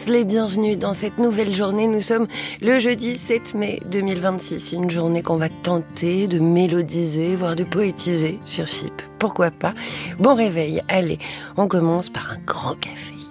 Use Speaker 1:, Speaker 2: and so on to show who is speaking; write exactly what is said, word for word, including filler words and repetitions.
Speaker 1: tous les bienvenus dans cette nouvelle journée. Nous sommes le jeudi sept mai deux mille vingt-six, une journée qu'on va tenter de mélodiser, voire de poétiser sur F I P. Pourquoi pas? Bon réveil, allez, on commence par un grand café.